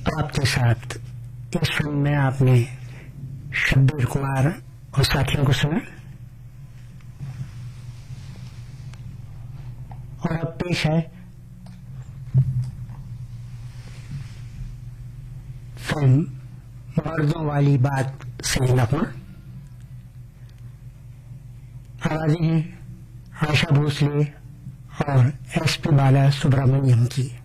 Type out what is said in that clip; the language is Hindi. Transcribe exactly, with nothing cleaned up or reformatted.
आपके साथ इस फिल्म में आपने शब्बीर कुमार और साथियों को सुना और अब पेश है फिल्म मर्दों वाली बात से नगमा। आवाजें हैं आशा भोसले और एस पी बाला सुब्रमण्यम की।